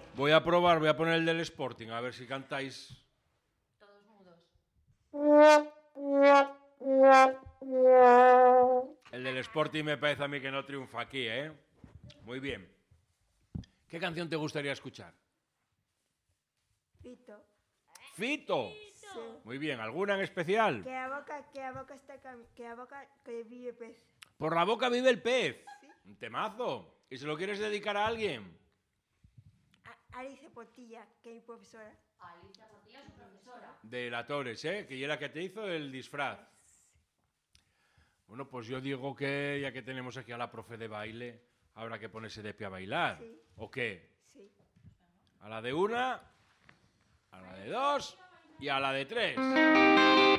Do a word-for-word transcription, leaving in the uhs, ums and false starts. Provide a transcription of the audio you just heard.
Voy a probar, voy a poner el del Sporting, a ver si cantáis. Todos mudos. El del Sporting me parece a mí que no triunfa aquí, ¿eh? Muy bien. ¿Qué canción te gustaría escuchar? Fito. ¡Fito! Sí. Muy bien, ¿alguna en especial? Que a boca, que a boca está cam- que a boca que vive pez. Por la boca vive el pez. Sí. Un temazo. ¿Y se lo quieres dedicar a alguien? A Alicia Portilla, que es mi profesora. Alicia Portilla, su profesora. De la Torres, ¿eh? Que ya la que te hizo el disfraz. Bueno, pues yo digo que ya que tenemos aquí a la profe de baile, habrá que ponerse de pie a bailar. Sí. ¿O qué? Sí. A la de una, a la de dos y a la de tres.